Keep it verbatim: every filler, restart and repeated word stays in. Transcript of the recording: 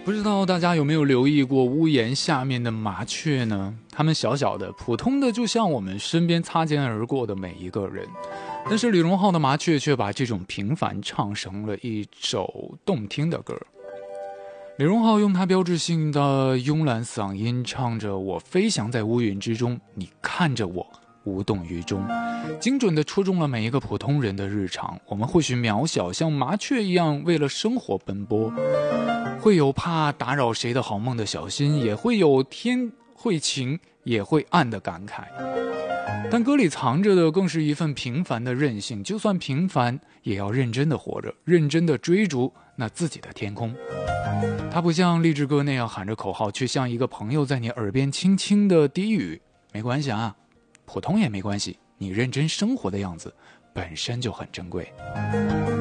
不知道大家有没有留意过屋檐下面的麻雀呢？它们小小的、普通的，就像我们身边擦肩而过的每一个人。但是李荣浩的麻雀却把这种平凡唱成了一首动听的歌。李荣浩用他标志性的慵懒嗓音唱着我飞翔在乌云之中，你看着我无动于衷，精准地戳中了每一个普通人的日常。我们或许渺小，像麻雀一样为了生活奔波，会有怕打扰谁的好梦的小心，也会有天会晴也会暗的感慨。但歌里藏着的更是一份平凡的韧性，就算平凡也要认真的活着，认真的追逐那自己的天空。它不像励志歌那样喊着口号，却像一个朋友在你耳边轻轻的低语，没关系啊，普通也没关系，你认真生活的样子本身就很珍贵。